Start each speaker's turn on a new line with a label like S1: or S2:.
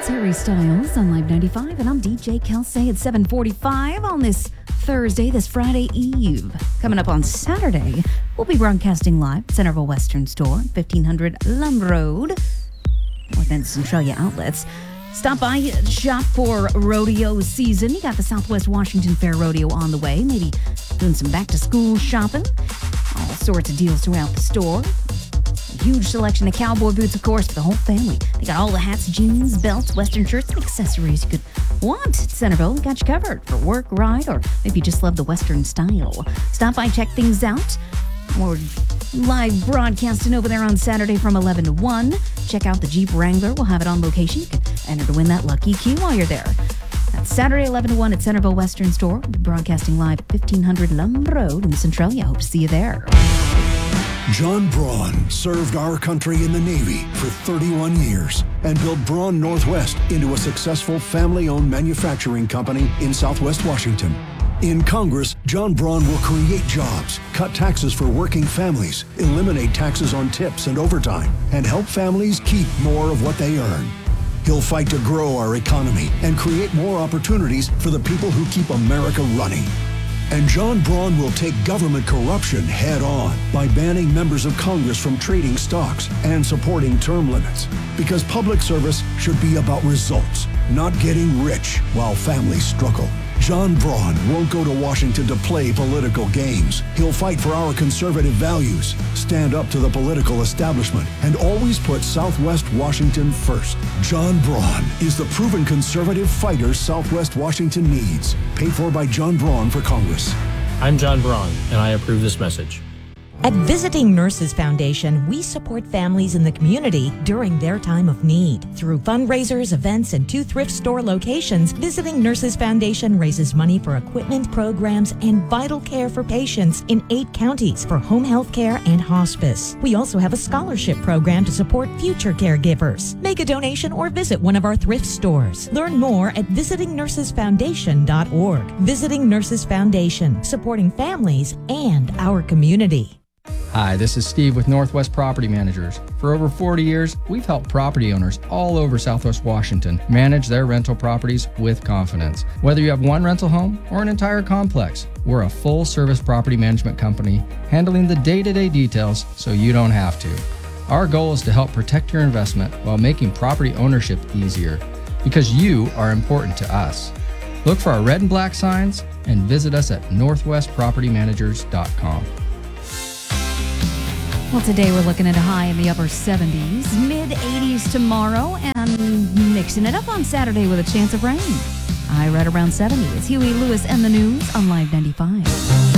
S1: It's Harry Styles on Live 95, and I'm DJ Kelsey at 7:45 on this Thursday, this Friday Eve. Coming up on Saturday, we'll be broadcasting live at Centerville Western Store, 1500 Lum Road, North End Centralia outlets. Stop by, shop for rodeo season. You got the Southwest Washington Fair Rodeo on the way. Maybe doing some back-to-school shopping. All sorts of deals throughout the store. Huge selection of cowboy boots, of course, for the whole family. They got all the hats, jeans, belts, western shirts, and accessories you could want at Centerville. We got you covered for work, ride, or maybe you just love the western style. Stop by, check things out. More live broadcasting over there on Saturday from 11 to 1. Check out the Jeep Wrangler. We'll have it on location. You can enter to win that lucky key while you're there. That's Saturday 11 to 1 at Centerville Western Store. We'll be broadcasting live at 1500 Lum Road in Centralia. Hope to see you there.
S2: John Braun served our country in the Navy for 31 years and built Braun Northwest into a successful family-owned manufacturing company in Southwest Washington. In Congress, John Braun will create jobs, cut taxes for working families, eliminate taxes on tips and overtime, and help families keep more of what they earn. He'll fight to grow our economy and create more opportunities for the people who keep America running. And John Braun will take government corruption head on by banning members of Congress from trading stocks and supporting term limits. Because public service should be about results, not getting rich while families struggle. John Braun won't go to Washington to play political games. He'll fight for our conservative values, stand up to the political establishment, and always put Southwest Washington first. John Braun is the proven conservative fighter Southwest Washington needs. Paid for by John Braun for Congress.
S3: I'm John Braun, and I approve this message.
S4: At Visiting Nurses Foundation, we support families in the community during their time of need. Through fundraisers, events, and 2 thrift store locations, Visiting Nurses Foundation raises money for equipment, programs, and vital care for patients in 8 counties for home health care and hospice. We also have a scholarship program to support future caregivers. Make a donation or visit one of our thrift stores. Learn more at visitingnursesfoundation.org. Visiting Nurses Foundation, supporting families and our community.
S5: Hi, this is Steve with Northwest Property Managers. For over 40 years, we've helped property owners all over Southwest Washington manage their rental properties with confidence. Whether you have one rental home or an entire complex, we're a full-service property management company handling the day-to-day details so you don't have to. Our goal is to help protect your investment while making property ownership easier, because you are important to us. Look for our red and black signs and visit us at northwestpropertymanagers.com.
S1: Well, today we're looking at a high in the upper 70s, mid-80s tomorrow, and mixing it up on Saturday with a chance of rain. High right around 70. It's Huey Lewis and the News on Live 95.